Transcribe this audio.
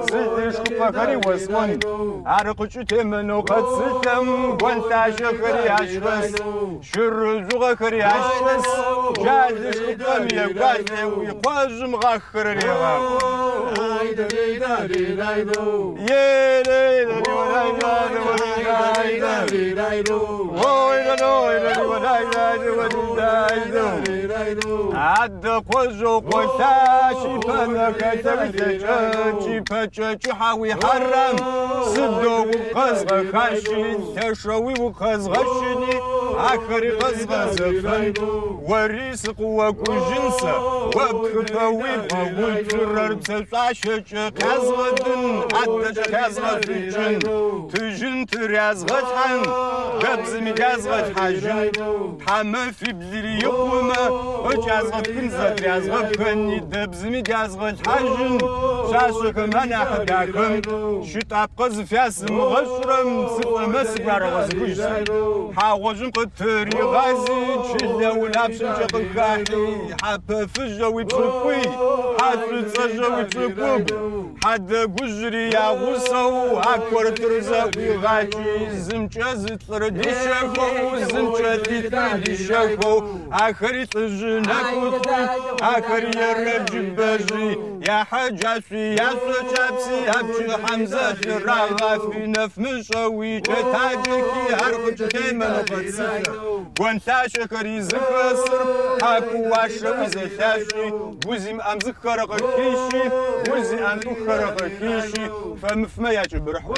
سيدش كفاكري واسمن عرقش تمنو قد ستم وانتا شكري عشبس شر زوغا كري عشبس جادش كفام يقاتي ويقوازم غاخر ريغا عد قوزو قوتاشي فنك تبتشي فتشي حاوي حرم سدو وقزغ خاشي تشوي وقزغ شني آخر قزغ زفن وريس قوة جنسة وبكفوي بغوي ترر بساشة قزغ دن عدد قزغ تجن تجن ترازغ حن قبز مجازغ حاجن حما في بزري يقوما وجازغ كنزة رازغ كني دبز مجازغ حاجن شاشك من أحداكم شتاب قز فياس مغشرم سفر مسبار غزبوش حاوجن قطري غازي شلا ولابشن شق كاحي حاب فجوي تركوي حاد تسجوي تركوب حد قجري يا غصو أكبر ترزاوي غاجي زمجاز تردي شاكو زمجاز تردي شاكو آخري تجنك آخري الرجل باجي يا حجاسي يا سوشابسي أبشي حمزة الرغا في نف مشوي تتاجكي هرقج كيمن قدسك وانتا شكري زكسر حاكو واشوي زتاشي وزيم أمزك خرق كيشي وزي أمزك خرق كيشي فمفما يجب رحوة